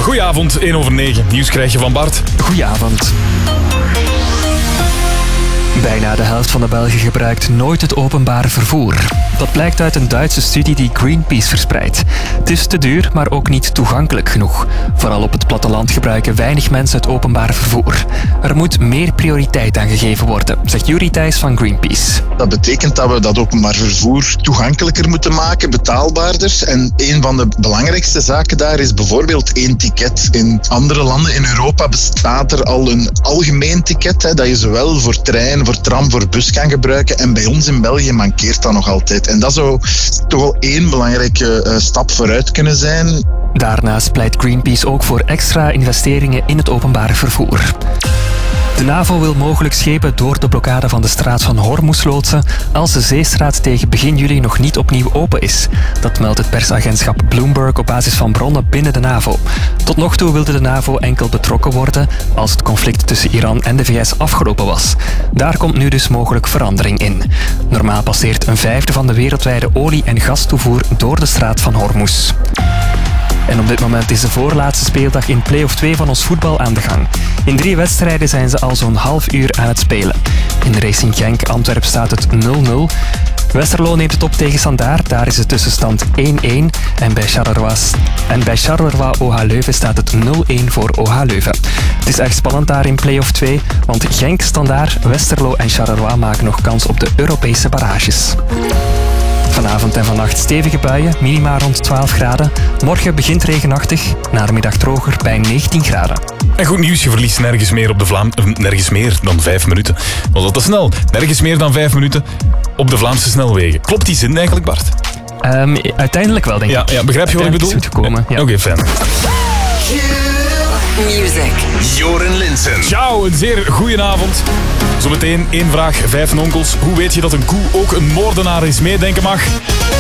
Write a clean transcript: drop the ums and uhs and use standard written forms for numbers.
Goedenavond, 1:09. Nieuws krijg je van Bart. Goedenavond. Bijna de helft van de Belgen gebruikt nooit het openbaar vervoer. Dat blijkt uit een Duitse studie die Greenpeace verspreidt. Het is te duur, maar ook niet toegankelijk genoeg. Vooral op het platteland gebruiken weinig mensen het openbaar vervoer. Er moet meer prioriteit aan gegeven worden, zegt Juri Thijs van Greenpeace. Dat betekent dat we dat openbaar vervoer toegankelijker moeten maken, betaalbaarder. En een van de belangrijkste zaken daar is bijvoorbeeld 1 ticket. In andere landen in Europa bestaat er al een algemeen ticket, dat je zowel voor trein, voor tram, voor bus kan gebruiken. En bij ons in België mankeert dat nog altijd. En dat zou toch wel één belangrijke stap vooruit kunnen zijn. Daarnaast pleit Greenpeace ook voor extra investeringen in het openbaar vervoer. De NAVO wil mogelijk schepen door de blokkade van de straat van Hormuz loodsen als de zeestraat tegen begin juli nog niet opnieuw open is. Dat meldt het persagentschap Bloomberg op basis van bronnen binnen de NAVO. Tot nog toe wilde de NAVO enkel betrokken worden als het conflict tussen Iran en de VS afgelopen was. Daar komt nu dus mogelijk verandering in. Normaal passeert een vijfde van de wereldwijde olie- en gastoevoer door de straat van Hormuz. En op dit moment is de voorlaatste speeldag in play-off 2 van ons voetbal aan de gang. In 3 wedstrijden zijn ze al zo'n half uur aan het spelen. In Racing Genk Antwerp staat het 0-0. Westerlo neemt het op tegen Standaard, daar is de tussenstand 1-1. En bij Charleroi OH Leuven staat het 0-1 voor OH Leuven. Het is echt spannend daar in play-off 2, want Genk, Standaard, Westerlo en Charleroi maken nog kans op de Europese barrages. Vanavond en vannacht stevige buien, minima rond 12 graden. Morgen begint regenachtig, na de middag droger bij 19 graden. En goed nieuws, je verliest nergens meer nergens meer dan 5 minuten. Was dat te snel? Nergens meer dan 5 minuten op de Vlaamse snelwegen. Klopt die zin eigenlijk, Bart? Uiteindelijk wel, denk ik. Ja, begrijp je wat ik bedoel? Is goed gekomen, ja. Oké, fijn. Music. Joren Linssen. Ciao, een zeer goedenavond. Zometeen 1 vraag, 5 nonkels. Hoe weet je dat een koe ook een moordenaar is? Meedenken mag.